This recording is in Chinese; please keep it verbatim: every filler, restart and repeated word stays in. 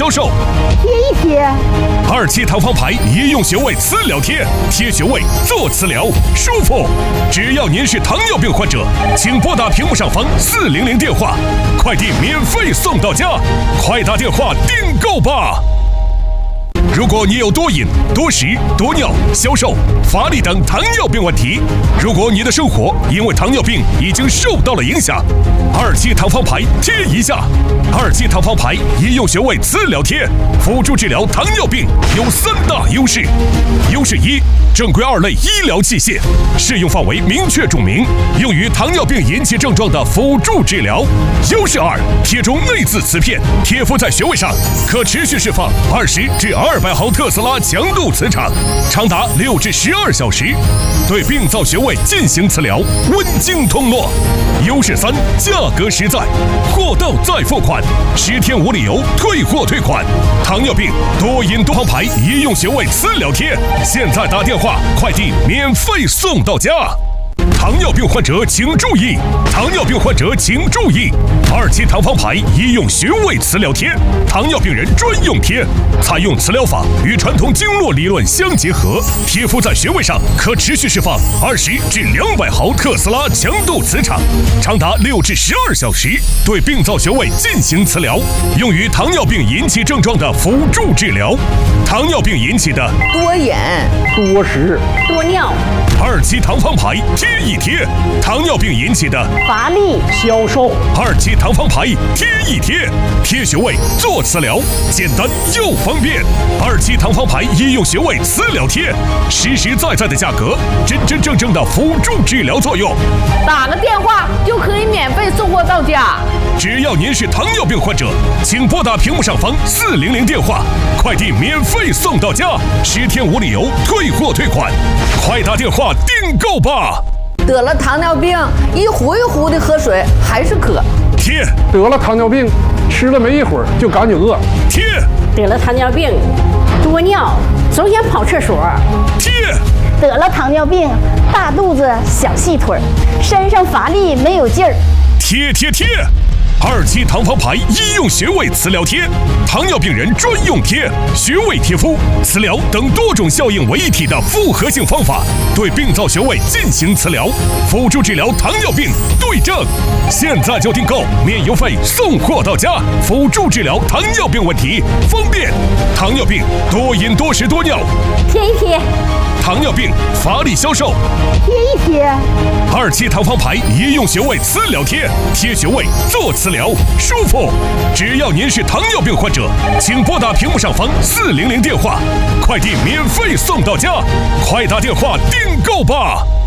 销售。 贴一贴。 二期糖方牌医用穴位磁疗贴，贴穴位做磁疗，舒服。只要您是糖尿病患者，请拨打屏幕上方四零零电话，快递免费送到家，快打电话订购吧。如果你有多饮、多食、多尿、消瘦、乏力等糖尿病问题，如果你的生活因为糖尿病已经受到了影响，二期糖方牌贴一下。二期糖方牌医用穴位磁疗贴，辅助治疗糖尿病有三大优势。优势一，正规二类医疗器械，适用范围明确注明，用于糖尿病引起症状的辅助治疗。优势二，贴中内置磁片，贴敷在穴位上，可持续释放二十至二百毫特斯拉强度磁场，长达六至十二小时，对病灶穴位进行磁疗，温经通络。优势三，价格实在，货到再付款，十天无理由退货退款。糖尿病多饮多糖牌医用穴位磁疗贴，现在打电话，快递免费送到家。糖尿病患者请注意！糖尿病患者请注意！二期糖方牌医用穴位磁疗贴，糖尿病人专用贴，采用磁疗法与传统经络理论相结合，贴敷在穴位上，可持续释放二十至两百毫特斯拉强度磁场，长达六至十二小时，对病灶穴位进行磁疗，用于糖尿病引起症状的辅助治疗。糖尿病引起的多饮、 多食、 多尿。 二期糖方牌贴一贴，糖尿病引起的乏力、 消瘦。 二期糖方牌贴一贴，贴穴位做磁疗，简单又方便。二期糖方牌医用穴位磁疗贴，实实在在的价格，真真正正的辅助治疗作用。 打个电话就可以免费送货到家。 只要您是糖尿病患者，请拨打屏幕上方四零零电话，快递免费送到家，十天无理由退货退款，快打电话订购吧。 得了糖尿病，一壶一壶的喝水还是渴。 贴。 得了糖尿病，吃了没一会儿就感觉饿。 贴。 得了糖尿病，多尿，总想跑厕所。 贴。 得了糖尿病，大肚子小细腿，身上乏力没有劲儿。 贴贴贴。二期糖方牌医用穴位磁疗贴，糖尿病人专用贴，穴位贴敷、磁疗等多种效应为一体的复合性方法，对病灶穴位进行磁疗，辅助治疗糖尿病对症。现在就订购，免邮费送货到家，辅助治疗糖尿病问题，方便。糖尿病多饮多食多尿， 贴一贴。 糖尿病乏力消瘦， 贴一贴。 二期糖方牌医用穴位磁疗贴，贴穴位做磁疗，舒服。只要您是糖尿病患者，请拨打屏幕上方四零零电话，快递免费送到家，快打电话订购吧。